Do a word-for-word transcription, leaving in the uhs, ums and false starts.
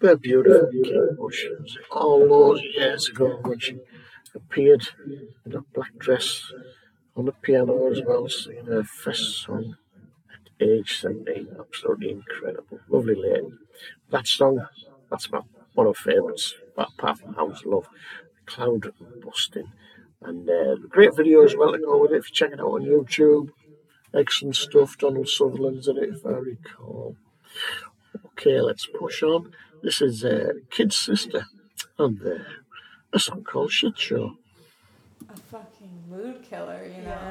The beautiful Kate Bush. All those years ago when she appeared in a black dress on the piano as well, singing her first song at age seventeen. Absolutely incredible. Lovely lady. That song, that's my one of my favourites, apart from Hound's Love, Cloud Busting. And uh, great video as well to go with it if you check it out on YouTube. Excellent stuff. Donald Sutherland's in it, if I recall. Okay, let's push on. This is uh, Kid's sister, and uh, a song called Shit Show. A fucking mood killer, you know? Yeah.